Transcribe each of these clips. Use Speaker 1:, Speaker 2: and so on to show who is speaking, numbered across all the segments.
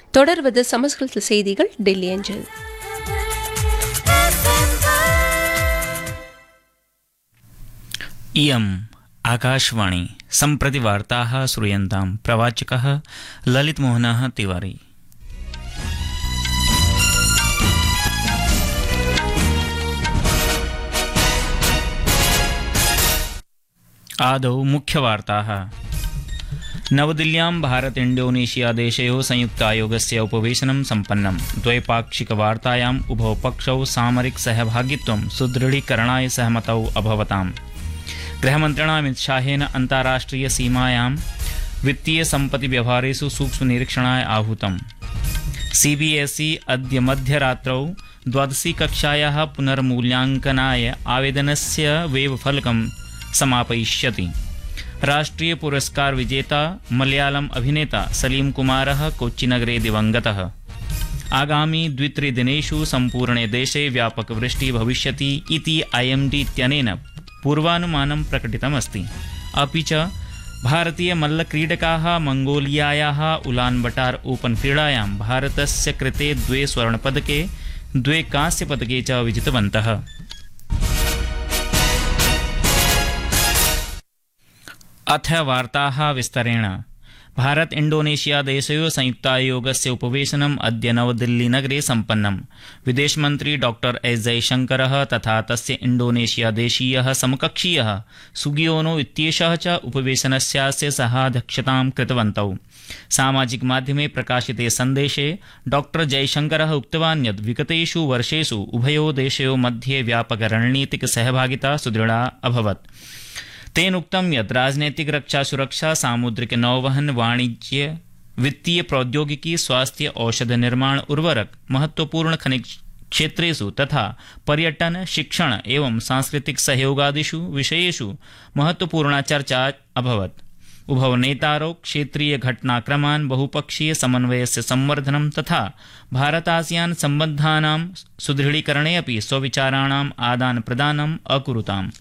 Speaker 1: தொடர்வது சமஸ்கிருத செய்திகள் டெல்லி அஞ்சல்.
Speaker 2: इयम् आकाशवाणी सम्प्रति वार्ताः श्रूयन्तां प्रवाचकः ललितमोहनः तिवारी। आदौ मुख्यवार्ताः। नवदिल्ल्यां भारत इंडोनेशिया देशयोः संयुक्तायोगस्य उपवेशनं सम्पन्नम्। द्वैपाक्षिकवार्तायाम् उभौ पक्षौ सामरिक सहभागित्वं सुदृढीकरणाय सहमतौ अभवताम्। गृहमन्त्रिणा अमित शाहेन अन्ताराष्ट्रिय सीमायां वित्तीय सम्पत्ति व्यवहारेषु सूक्ष्म निरीक्षणाय आहूतम्। सीबीएसई अद्य मध्यरात्रौ द्वादशी कक्षायाः पुनर्मूल्याङ्कनाय आवेदनस्य वेबफलकं समापयिष्यति। राष्ट्रीय पुरस्कार विजेता मलयालम अभिनेता सलीम कुमारः कोच्चिनगरे दिवङ्गतः। आगामी 2-3 दिनेषु सम्पूर्णे देशे व्यापकवृष्टिः भविष्यति इति IMD इत्यनेन पूर्वानुमानं प्रकटितमस्ति। अपि च भारतीय मल्लक्रीडकाः मंगोलियायाः उलानबटार ओपन क्रीडायां भारतस्य कृते 2 स्वर्णपदके 2 कांस्यपदके च विजितवन्तः। अथ वार्ताः विस्तरेण। भारत इंडोनेशिया देशयोः संयुक्तायोगस्य उपवेशनम् अद्य नवदिल्लीनगरे सम्पन्नम्। विदेशमन्त्री डॉक्टर एस जयशंकरः तथा तस्य इंडोनेशिया देशीयः समकक्षीयः सुगियोनो इत्येषः च उपवेशनस्यास्य सहाध्यक्षतां कृतवन्तौ। सामाजिकमाध्यमे प्रकाशिते सन्देशे डॉक्टर जयशंकरः उक्तवान् यत् विगतेषु वर्षेषु उभयोः देशयोः मध्ये व्यापकरणनीतिक सहभागिता सुदृढा अभवत्। तेन उक्तं यत् राजनैतिक रक्षा सुरक्षा सामुद्रिक नौवहन वाणिज्य वित्तीय प्रौद्योगिकी स्वास्थ्य औषध निर्माण उर्वरक महत्वपूर्ण खनिज क्षेत्रेषु तथा पर्यटन शिक्षण एवं सांस्कृतिक सहयोगादिषु विषयेषु महत्वपूर्णा चर्चा अभवत्। उभौ नेतारौ क्षेत्रीय घटनाक्रमान् बहुपक्षीय समन्वयस्य संवर्धनं तथा भारत-आसियान सम्बन्धानां सुदृढीकरणे अपि स्वविचाराणाम् आदानप्रदानम् अकुरुताम्।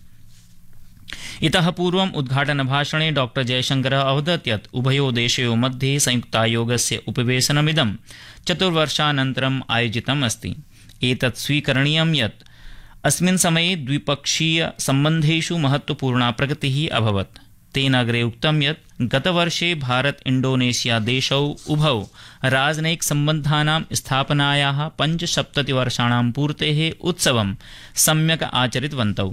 Speaker 2: इतः पूर्वम् उद्घाटनभाषणे डॉक्टर जयशंकरः अवदत् यत् उभयोः देशयोः मध्ये संयुक्तायोगस्य उपवेशनमिदं 4 वर्षानन्तरम् आयोजितम् अस्ति। एतत् स्वीकरणीयं यत् अस्मिन् समये द्विपक्षीय सम्बन्धेषु महत्वपूर्णा प्रगतिः अभवत्। तेन अग्रे उक्तं यत् गतवर्षे भारत इंडोनेशिया देशौ उभौ राजनयिक सम्बन्धानां स्थापनायाः 75 वर्षाणां पूर्तेः उत्सवं सम्यक् आचरितवन्तौ।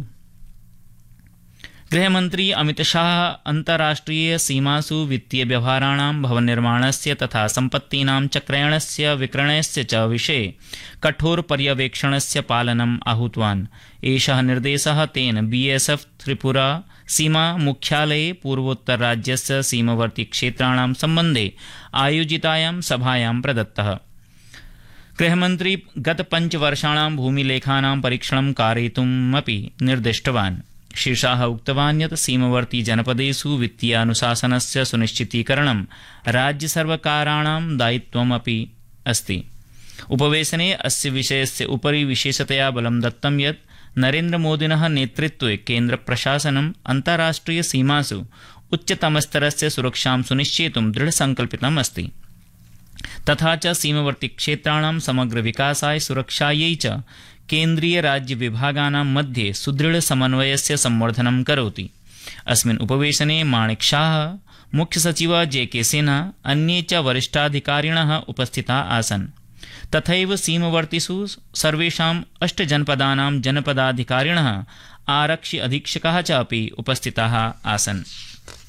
Speaker 2: गृहमन्त्री अमित शाह अन्ताराष्ट्रिय सीमासु वित्तीय व्यवहाराणां भवननिर्माणस्य तथा सम्पत्तीनां चक्रयणस्य विक्रयणस्य च विषये कठोर पर्यवेक्षणस्य पालनम् आहूतवान्। एषः निर्देशः तेन BSF त्रिपुरा सीमा मुख्यालये पूर्वोत्तरराज्यस्य सीमवर्ती क्षेत्राणां सम्बन्धे आयोजितायां सभायां प्रदत्तः। गृहमन्त्री गत 5 वर्षाणां भूमिलेखानां परीक्षणं कारयितुमपि निर्दिष्टवान्। श्री शाह उक्तवान् यत् सीमवर्ती जनपदेषु वित्तीयानुशासनस्य सुनिश्चितीकरणं राज्यसर्वकाराणां दायित्वमपि अस्ति। उपवेशने अस्य विषयस्य उपरि विशेषतया बलं दत्तं यत् नरेन्द्रमोदिनः नेतृत्वे केन्द्रप्रशासनम् अन्ताराष्ट्रिय सीमासु उच्चतमस्तरस्य सुरक्षां सुनिश्चेतुं दृढसङ्कल्पितम् अस्ति। तथा च सीमवर्ती क्षेत्राणां समग्र विकासाय सुरक्षायै च केन्द्रीय राज्य विभागानां मध्ये सुदृढ़ समन्वयस्य संवर्धनं करोति। अस्मिन् उपवेशने माणिक शाह, मुख्य सचिव JK सिन्हा, अन्ये च वरिष्ठाधिकारिणः उपस्थिताः आसन्। तथैव सीमवर्तिषु सर्वेषाम् 8 जनपदानां जनपदाधिकारिणः, आरक्षि अधीक्षकाः च अपि उपस्थिताः आसन्।